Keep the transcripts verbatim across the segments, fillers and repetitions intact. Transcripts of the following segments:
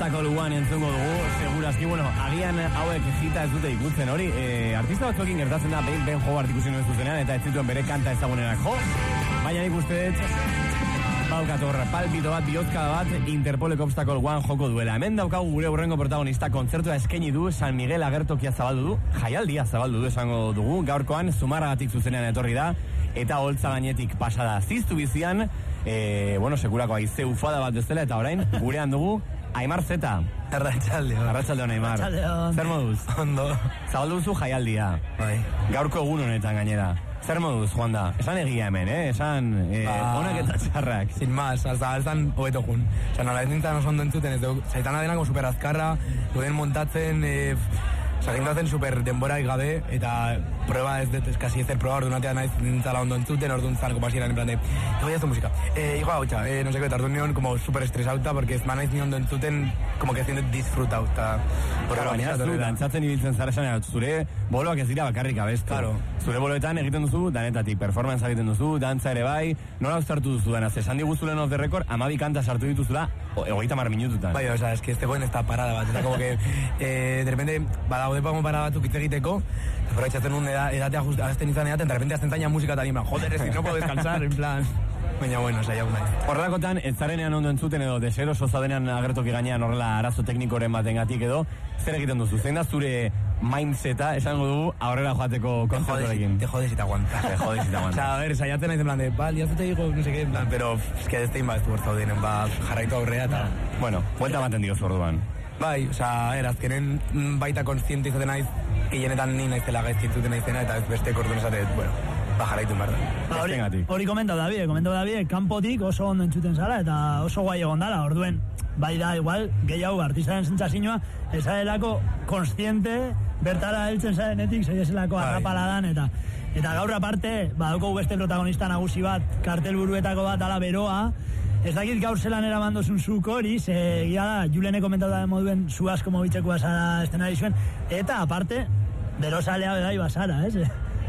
Obstacle One entzungo dugu, segurazki, bueno, agian hauek jita ez dute ikutzen hori, e, artista batzuekin gertatzen da, behin ben jo bat ikusi nuen zuzenean, eta ez zituen bere kanta ezagunenak jo, baina nik uste dut, baukator, palpito bat, bihozka bat, Interpoleko Obstacle One joko duela. Hemen daukagu gure hurrengo protagonista, kontzertua eskaini du, San Miguel agertokia zabaldu du, jaialdia zabaldu du esango dugu, gaurkoan, Zumarragatik zuzenean etorri da, eta holtza gainetik pasada ziztu bizian, e, bueno, sekurako aize ufada bat bezala, eta orain, gurean dugu, Aimar Zeta. Arratxaldeo. Arratxaldeo, Aimar. Arratxaldeo. Zer moduz? Ondo. Zabaldu duzu jaialdia. Bai. Gaurko egun honetan gainera. Zer moduz, Juan da? Esan egia hemen, eh? Esan eh, ba, onak eta txarrak. Sin más, alza, alzan hobeto jun. Osa, nola ez nintzen oso ondo entzuten, ez dugu, zaitana denako super azkarra, duden montatzen, eh, osa, gintatzen super denboraik gabe, eta prueba ez dut, eskasi ezer proba, ordu natean naiz nintzala ondo entzuten, ordu nintzala kompasieran, en plan de, hijo ya esto música. Eh, hijo hautsa, eh, no sé qué, eta ordu nion, como super estresauta, porque ez manaiz ni ondo entzuten, como que zinet disfrutauta. Claro, baina zu, dantzatzen ibiltzen zara esan, zure boloak ez dira bakarrik abestu. Claro. Zure boloetan egiten duzu, danetatik, performance egiten duzu, dantza ere bai, nola uztartu duzu danaz, esan diguzulen off the record, amabi kanta sartu dituzula, egoita mar minututan. Bai, o sea, es que este goen ez da parada bat, eta como que, eh, de repente, badaude pamo parada batzuk hitz egiteko, aprovechatzen un edatea just, azten izan edaten, de repente azten zaina musika eta animan, joder, ez no puedo descansar, en plan... Baina, bueno, saia unai. Horrelakotan, ez zarenean ondo entzuten edo, deseroso zadenean agertoki gainean horrela arazo teknikoren batengatik edo, zer egiten duzu? Zein da zure mindseta, esango dugu, aurrera joateko konzertuarekin? Te jodes y te aguantas. Te jodes y te aguantas. O sea, a ver, saiatzen naiz en plan de, bal, ya te digo, no sé qué, en plan, pero, es que ez tein ba, ez du hortzaudinen, ba, jarraitu aurrea, eta... Bueno, buelta ematen diozu orduan. Bai, o sea, er, azkenen baita konstiente izaten naiz, gehienetan ni naizela gaizkitzuten naizena, eta ez beste kordun esate, bueno, ba, jarraitu behar da. Hori, hori komentau da bie, komentau da bie, kanpotik oso ondo entzuten zara, eta oso guai egon dala, orduen, bai da, igual, gehiago, artistaren zentzazinoa, ezadelako konstiente, bertara heltzen zarenetik, zeiezelako arrapaladan, eta eta gaur aparte, badauko beste protagonista nagusi bat, kartelburuetako bat, ala beroa, ez dakit gaur zelan erabandozun zuk hori, ze gira da, Julene komentatu da moduen, zu asko mobitzeko bazara estenari zuen, eta aparte, berozalea bedai bazara, ez?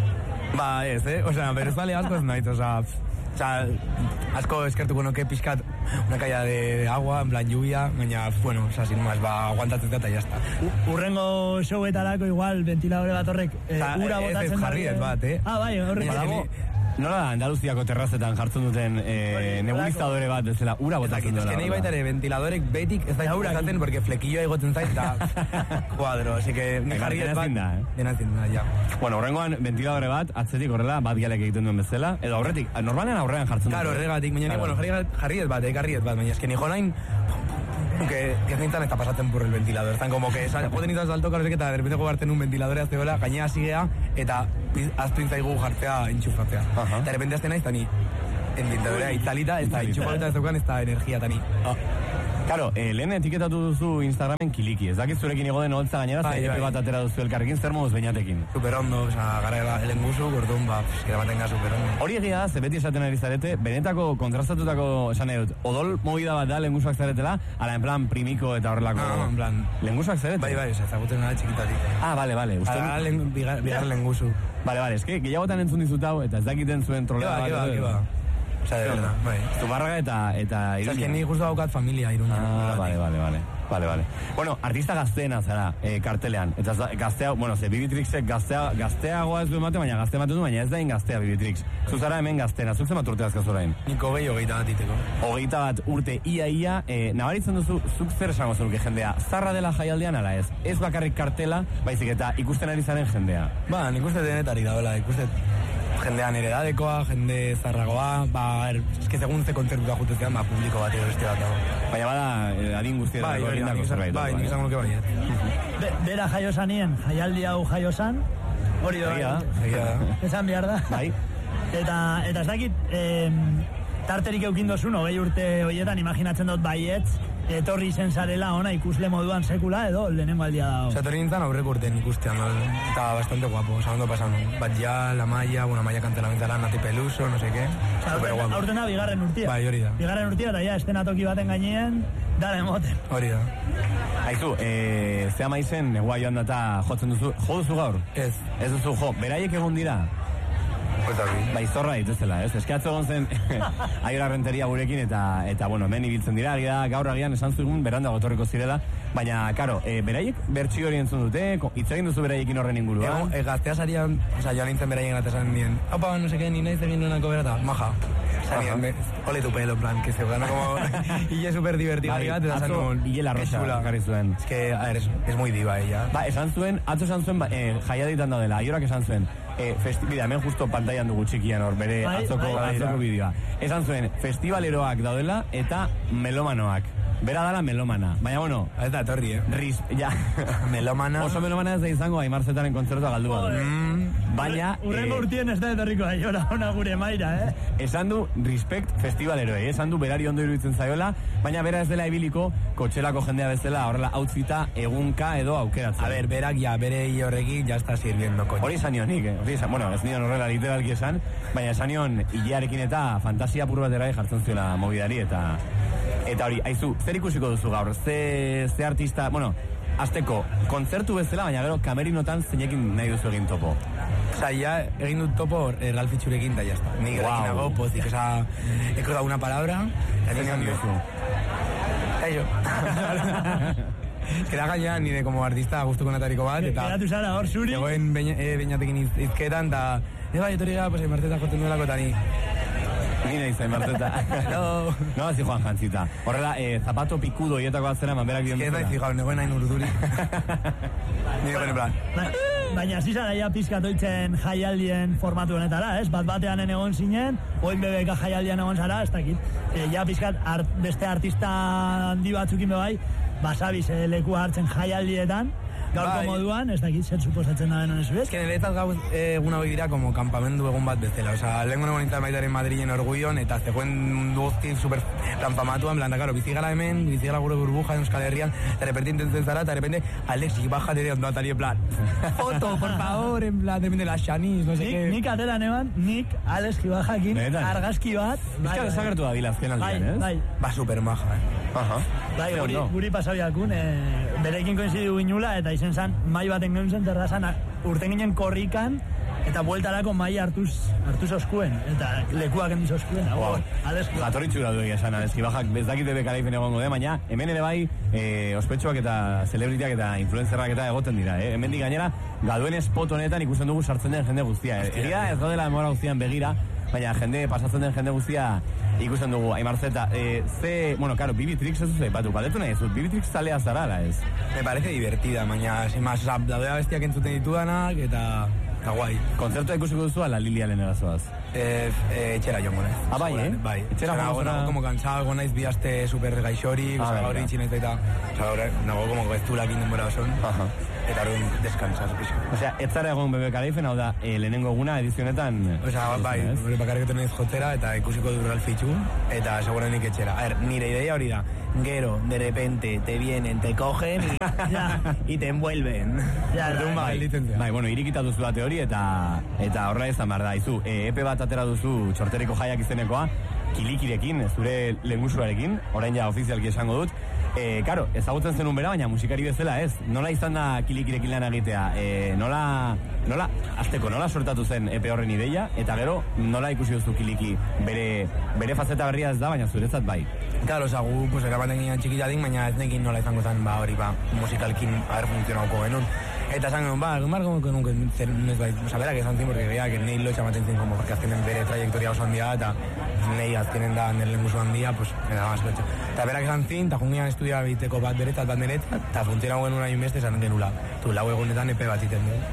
Ba, ez, eh? Osea, berozale asko ez naiz, osea, osea, asko eskertuko noke pixkat una caída de agua, en plan lluvia, baina, bueno, osea, sin más, ba, aguantatzen eta ya está. Urrengo showetarako igual, ventiladore bat horrek, eh, ura botatzen da. Ez jarriet bat, eh? Ah, bai, horrek dago. Nola da, Andaluziako terrazetan jartzen duten eh, nebulizadore bat, ez dela, ura botatzen duela. Ez que nahi baita ere, ventiladorek betik ez da ura zaten, porque flekilloa egoten zait, da, kuadro, así que, ni jarriet bat, dena zin da, ja. Bueno, horrengoan, ventiladore bat, atzetik horrela, bat gialek egiten duen bezala, edo aurretik, normalean aurrean jartzen duen. Claro, horregatik, baina ni, bueno, jarriet bat, eh, jarriet bat, baina, ez que ni jonain, que, que nintzen está pasatzen por el ventilador, están como que, joten izan salto, no sé qué, eta de repente gobarten un ventiladore azteola, gainea asigea, eta aztu intzaigu jartzea entxufatzea. Eta de repente azten naiz, tani, en ventiladorea itzalita, ez da entxufatzea ez daukan, ez da energia, tani. Claro, eh, lehen etiketatu duzu Instagramen kiliki, ez dakit zurekin igo den holtza gainera, bai, epe bat atera duzu elkarrekin, zer moduz beinatekin? Super ondo, oza, gara helen guzu, gordun, ba, eskera batenga super ondo. Hori egia da, ze beti esaten ari zarete, benetako kontrastatutako, esan edut, odol movida bat da lehen guzuak zaretela, ala en plan primiko eta horrelako... No, no, en plan... Lehen guzuak zarete? Bai, bai, ezagutzen gara txikitatik. Ah, bale, bale. Ala, bigar, bigar lehen guzu. Bale, bale, eske, gehiagotan entzun dizutau, eta ez dakiten zuen trolea bat. Keba, keba, keba. Osa, de verdad, bai. Zumarraga eta, eta Iruña. Osa, ni justo daukat familia Iruña. Ah, vale, vale, vale. Vale, vale. Bueno, artista gazteena zara, eh, kartelean. Eta gaztea, bueno, ze Bibitrixek gaztea, gazteagoa ez du emate, baina gaztea ematen du, baina ez da ingaztea Bibitrix. Zuzara hemen gazteena, zuk zemat urte azkazorain? Nik hogei hogeita bat iteko. Hogeita bat urte ia-ia, eh, nabaritzen duzu, zuk zer esango zenuke jendea, zarra dela jaialdean ala ez? Ez bakarrik kartela, baizik eta ikusten ari zaren jendea. Ba, nik uste denetarik da, bela, ikuste jendean eredadekoa, jende zarragoa, ba, er, eske segun ze kontzertuta jutezean, ba, publiko bat edo beste bat dago. Baina bada, eh, adin guztiera bai, bai, bai, zerbait. Bai, nik izango nuke baiet. Be, bera jaiosanien, jaialdi hau jaiosan, hori da. Egia, egia da. Esan behar da. Bai. Eta, eta ez dakit, eh, tarterik eukin dozun, hogei urte horietan, imaginatzen dut baietz, etorri izen zarela ona ikusle moduan sekula edo lehenengo aldia da. Osa, etorri nintzen aurreko urtean ikustean, eta bastante guapo, osa, ondo pasan. Batja, La Maya, una Maya kantela mintzala, Nati Peluso, no sé qué. Super guapo. Aurtena bigarren urtia. Bai, hori da. Bigarren urtia, eta ja, estenatoki baten gainean, dara emoten. Hori da. Aizu, eh, zea maizen, negua joan data jotzen duzu, jo duzu gaur? Ez. Ez duzu jo, beraiek egon dira? Bai, zorra dituzela, ez? Eske atzo egon zen Aiora Renteria gurekin eta, eta bueno, hemen ibiltzen dira, agia, gaur agian esan zugun beranda gotorriko zirela, baina, karo, e, beraiek bertxio hori entzun dute, hitz egin duzu beraiekin horren inguruan. E, gaztea sarian, oza, joan nintzen beraien gata esan dien, opa, no seke, ni nahiz egin nonako berata, maja. Salían, ole tu pelo, en plan, que se gana como... y es súper divertido. Bai, atzo, Ilela Rosa garri zuen. Es que, a ver, es, es muy diva ella. Ba, esan zuen, atzo esan zuen, ba, eh, jaiaditan daudela, Aiorak esan zuen, eh, festibidea, hemen justo pantailan dugu txikian hor, bere bai, atzoko, bai, atzoko bideoa. Esan zuen, festivaleroak daudela eta melomanoak. Bera dala melomana, baina bueno... Ez da, torri, eh? Riz, ja. Melomana... Oso melomana ez da izango Aimar Zetaren kontzertua galdu bat. Mm, baina... Urrengo eh, urtien ez da etorriko Aiora ona gure maira, eh? Esan du respect festivaleroei, esan du berari ondo iruditzen zaiola, baina bera ez dela ibiliko kotxelako jendea bezala horrela outzita egunka edo aukeratzen. A ver, berak ja, bere horrekin ja está sirviendo, coño. Hori esan nionik, eh? Hori esan, bueno, ez nion horrela literalki esan, baina esan nion hilearekin eta fantasia pur batera jartzen zuela movidari eta... Eta hori, aizu, zer ikusiko duzu gaur? Ze, ze artista, bueno, azteko, kontzertu bezala, baina gero kamerinotan zeinekin nahi duzu egin topo. Osa, ya egin dut topo eh, Ralph Itxurekin da jazta. Ni wow. Gerekin hago, pozik, esa, he cruzado una palabra. Zer egin duzu? Ello. Kera gaina, nire como artista guztuko natariko bat, eta... Geratu zara, hor zuri? Egoen beinatekin izketan, eta... Eba, jotori gara, pues, Marteta joten nuelako, eta ni... Ni nahi zain, Marteta. No. No, hazi Juan Jantzita. Horrela, eh, zapato pikudo hietako atzera, manberak dion... Ez nahi zigau, negoen hain urduri. Ni negoen, en plan... Baina, zizara, ja pizkatoitzen jaialdien formatu honetara, ez? Bat batean egon zinen, oin bebeka jaialdian egon zara, ez dakit. E, ja pizkat art, beste artista handi batzukin bebai, basabiz eh, lekua hartzen jaialdietan, gaurko moduan, ez dakit, zer suposatzen da benon ez bez? Ez que niretzat gau egun hau dira como kampamendu egun bat bezala. Osa, lehen gona nintzen baitaren Madrilen orgullion, eta zegoen duztin super planpamatuan, blan, da, karo, bizigala hemen, bizigala gure burbuja en Euskal Herrian, de repente intentzen zara, eta de repente, Alex, y baja de ondo atali, en plan, foto, por favor, en plan, de repente, la Xanis, no sé nik, qué. Nik atera neban, nik, Alex, Ibajakin, argazki bat. Bizka desagertu da bilazken aldean, ez? Bai, ba, super maja, eh? Aha. Bai, guri, guri pasabiakun, e, berekin koinzidu ginula, eta izen zan, mai baten gehun zen terrazan, urten ginen korrikan, eta bueltarako mai hartuz, hartuz oskuen, eta lekuak enduz oskuen, hau, wow. Aleski. Jatorritxura du esan, Aleski Bajak, bezdakite bekaraifen egongo de, baina hemen ere bai, e, ospetsuak eta celebritiak eta influencerrak eta egoten dira, eh? Hemen di gainera, gaduen spot honetan ikusten dugu sartzen den jende guztia, eh? Egia ez gaudela demora guztian begira, baina jende, pasatzen den jende guztia ikusten dugu, Aimar Zeta, eh, ze, bueno, karo, Bibitrix ez duzu epatu, galdetu nahi ez dut, Bibitrix zalea zara, ala ez? Me parece divertida, baina, sin más, oza, daudea bestiak entzuten ditudanak, eta, eta guai. Kontzertua ikusiko duzu, ala Lilia lehen erazoaz? Eh, eh, etxera joan gonez. Ah, bai, eh? Bai, etxera nago, nago, como cansado, gonaiz bihazte super gaixorik, oza, gaur itxinez eta, oza, nago, como gestulak indenbora son, eta hori descansaz, pixo. Osea, ez zara egon bebe karaifen, hau da, eh, lehenengo eguna edizionetan... Osea, bai, hori bakarrik etornez jotzera, eta ikusiko du Ralph Itxu, eta segurenik etxera. A ver, nire idea hori da, gero, de repente, te vienen, te cogen, y, ya, y te envuelven. Ja, bai, bai, bai, bueno, irikita duzu bate hori, eta eta horrela izan behar da, izu, e, epe bat atera duzu txorteriko jaiak izenekoa, kilikirekin, zure lehengusuarekin, orain ja ofizialki esango dut, e, karo, ezagutzen zenun bera, baina musikari bezala ez, nola izan da kilikirekin lan egitea, e, nola, nola, azteko, nola sortatu zen epe horren ideia, eta gero, nola ikusi duzu kiliki, bere, bere faceta berria ez da, baina zuretzat bai. Claro, oza, gu, pues, erabaten ginen txikitatik, baina ez nekin nola izango zen, ba, hori, ba, musikalkin, haber funtzionauko genuen. Eta esan genuen, ba, egun barko genuen, zer, nes bai, oza, berak esan zin, porque gehiak, que nahi lo txamaten zin, como, porque azkenen bere trayektoria oso handia, eta nahi azkenen da, nire lenguzu handia, pues, era más betxo. Eta berak esan zin, eta jungian estudia biteko bat beretzat, bat niretzat, eta funtzionau genuen nahi beste, esan genula. Tu, lau egunetan epe bat iten du.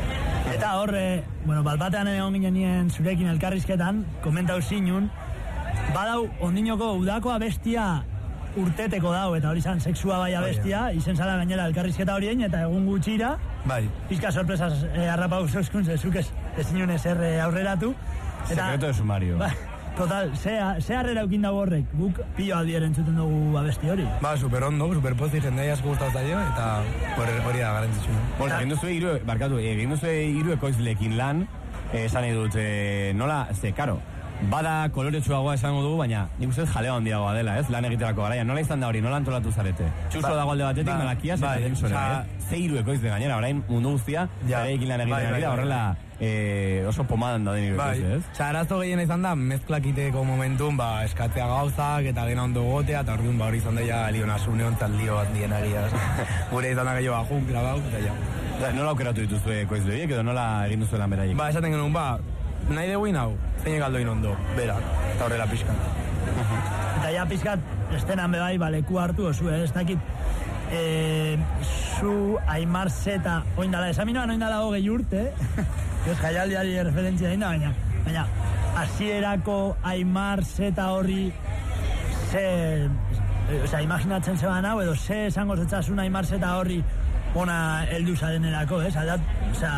Eta horre, bueno, balbatean egon ginen nien zurekin elkarrizketan, komentau zinun, badau ondinoko udako abestia urteteko dau, eta hori zan sexua bai abestia, izen zala gainera elkarrizketa horien, eta egun gutxira, bai. Pizka sorpresas eh, harrapau zeuskun, zezuk ez, ez zinun ezer eh, aurreratu. Eta, sekreto de sumario. Ba, total, ze, ze harrera eukin dago horrek, guk pilo aldieren zuten dugu abesti hori. Ba, super ondo, super pozik, jendea asko gustatu zaio, eta hori da garantzitsu. Bueno, egin duzu iru, barkatu, egin duzu iru ekoizlekin lan, esan nahi dut, e, nola, ze, karo, bada koloretsuagoa esango dugu, baina nik uste jaleo handiagoa dela, ez? Lan egiterako garaia. Nola izan da hori, nola antolatu zarete? Txuso ba, dago alde batetik, ba, malakiaz, ba, eta demsore, eh? Ze iru ekoizle gainera, orain mundu guztia, zareikin lan egiten ari da, horrela eh, oso pomadan da den bai. ez? Osa, arazo gehien izan da, mezklakiteko momentun, ba, eskatzea gauzak, eta dena ondo gotea, eta orduan, ba, hori izan da, ja, lionasune ontzat lio bat dien agia. Gure izan da gehiago bajun, grabau, eta ja. Da, nola aukeratu dituzue koizle horiek, edo nola egin duzu lan beraiek? Ba, esaten genuen, ba, nahi dugu inau, zeinek aldoin ondo, berak, eta horrela pixka. Eta ja pizkat, estenan bebai, ba, leku hartu osu, eh? Ez dakit, eh, zu Aimar Zeta, oindala, esaminoan oindala hogei urte, ez jaialdiari referentzia dinda, baina, baina, hasierako Aimar Zeta horri, ze, oza, imaginatzen zeban hau, edo ze esango zetzasun Aimar Zeta horri, ona heldu zarenerako, ez? Aldat, oza...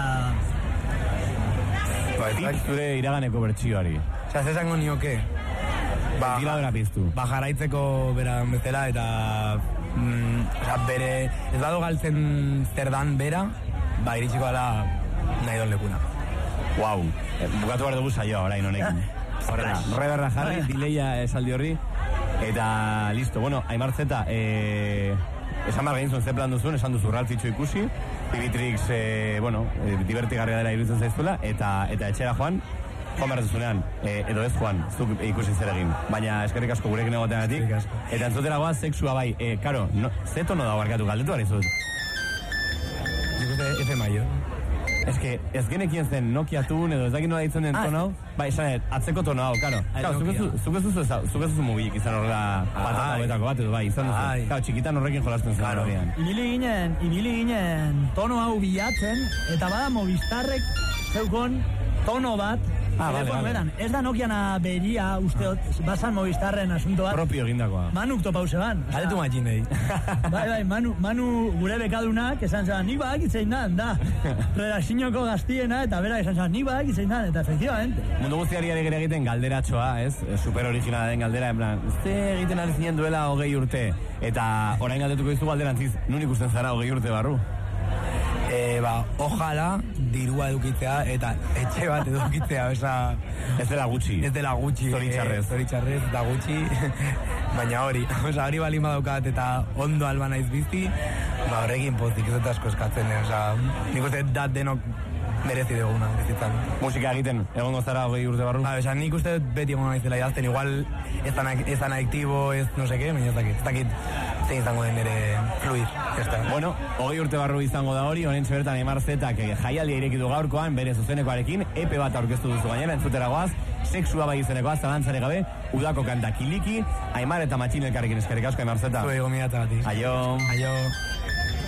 Ba, zure iraganeko bertsioari. Osa, ze esango nioke? Ba, Ventiladora piztu. Ba, jarraitzeko bera bezala, eta... Mm, osa, bere... Ez bado galtzen zerdan bera, ba, iritsiko ala nahi don lekuna. Wow. Eh, bukatu behar dugu saioa, orain honekin. Horrela, reberra jarri, dileia esaldi horri. Eta, listo. Bueno, Aimar Zeta, eh... esan behar egin zuen ze plan duzuen, esan duzu raltzitxo ikusi, Ibitrix, eh, bueno, eh, divertigarria dela iruditzen zaizuela, eta eta etxera joan, joan behar duzunean, eh, edo ez joan, zuk ikusi zer egin. Baina eskerrik asko gurekin egoteagatik, eta entzutera goaz, sexua bai, eh, karo, no, ze tono da barkatu galdetu ari zut? Nik uste F maio. Ez que, ez genekien zen Nokia tun, edo ez dakit nola ditzen den ah, tono hau, bai, esan, atzeko tono hau, karo. Karo, zuk ez duzu, zuk ez duzu mugik izan horrela patata hobetako bat, edo bai, izan duzu. Karo, txikitan horrekin jolasten zen horrean. Ibili ginen, ibili ginen tono hau bilatzen, eta bada Movistarrek zeukon tono bat, ah, vale, vale. Ez da Nokiana beria, usteot, basan Movistarren asunto bat. Propio egindakoa. Manuk topause ban. Galetu matxinei. Bai, bai, Manu, Manu gure bekadunak esan zeban, nik bak itzein dan, da. Redakzinoko gaztiena, eta berak esan zeban, nik bak itzein dan, eta efectivamente. Mundu guztiari ari gire egiten galderatxoa, ez? Super originala den galdera, en plan, ze egiten ari zinen duela hogei urte, eta orain galdetuko dizu galderantziz, nun ikusten zara hogei urte barru? E, ba, ojala dirua edukitzea eta etxe bat edukitzea, oza... Ez dela gutxi. Ez dela gutxi. Zoritxarrez. E, zoritxarrez, eta gutxi, baina hori, oza, hori balin badaukat eta ondo alba naiz bizi, ba, horrekin pozik ez dut asko eskatzen, oza, nik uste dat denok merezi duguna, bizitzan. Musika egiten, egongo zara hogei urte barru? Ba, oza, nik uste beti egongo naizela idazten, igual ez tan aktibo, ez no seke, baina ez dakit, ez dakit zein izango den ere fluir, ez da. Bueno, hogei urte barru izango da hori, honen txebertan Aimar Zetak jaialdia irekidu gaurkoan, bere zuzenekoarekin, epe bat aurkeztu duzu gainera, entzutera goaz, sexua bai izenekoaz, zalantzare gabe, udako kanta kiliki, Aimar eta Matxin elkarrekin eskerrik asko, Aimar Zeta. Zuego miratagatik. Aio. Aio.